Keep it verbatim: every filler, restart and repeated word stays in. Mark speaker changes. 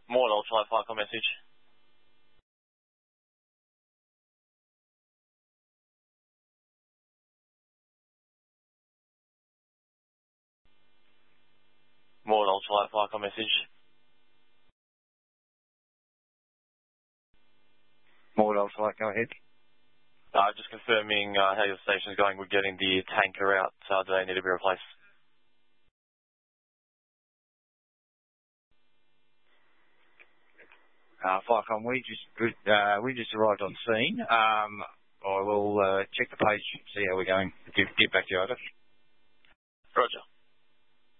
Speaker 1: More Ultra Fire Com message. More Ultra Fire Com message.
Speaker 2: More Ultra, go ahead.
Speaker 1: Uh, just confirming uh, how your station's going with getting the tanker out. Uh, do they need to be replaced?
Speaker 2: Uh, Firecom, we just uh, we just arrived on scene. Um, I will uh, check the page, see how we're going. Get, get back to you, over.
Speaker 1: Roger.